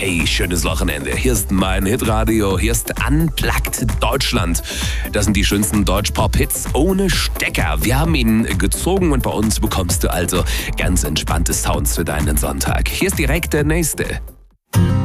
Hey, schönes Wochenende. Hier ist mein Hitradio. Hier ist Unplugged Deutschland. Das sind die schönsten Deutsch-Pop-Hits ohne Stecker. Wir haben ihn gezogen und bei uns bekommst du also ganz entspannte Sounds für deinen Sonntag. Hier ist direkt der nächste.